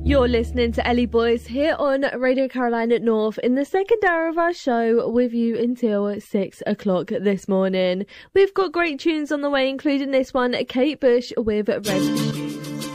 You're listening to Ellie Boys here on Radio Carolina North in the second hour of our show, with you until 6 o'clock this morning. We've got great tunes on the way, including this one, Kate Bush with Red Shoes.